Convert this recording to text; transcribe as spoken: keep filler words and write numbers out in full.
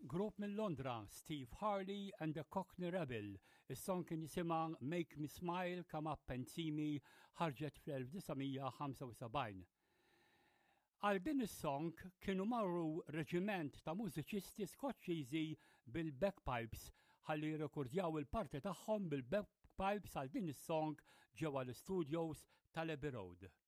Grupp minn Londra, Steve Harley and the Cockney Rebel. Is-song kien jisimha Make Me Smile Come Up and See Me ħarġet fl-1975. Għal din is-song kienu marru reġiment ta' mużiċisti Skoċċiżi bil-bagpipes ħalli jirrekordjaw il-parti tagħhom bil-bagpipes għal din is-song ġewwa l-studios tal-Abbey Road.